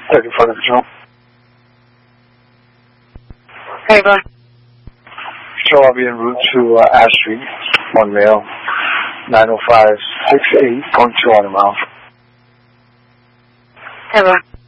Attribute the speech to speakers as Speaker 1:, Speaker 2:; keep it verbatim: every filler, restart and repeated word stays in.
Speaker 1: thirty-four control.
Speaker 2: Hey, bud.
Speaker 1: So I'll be en route to uh, Ash Street, one male, nine oh five six eight, going two hundred miles.
Speaker 2: Hey, bud.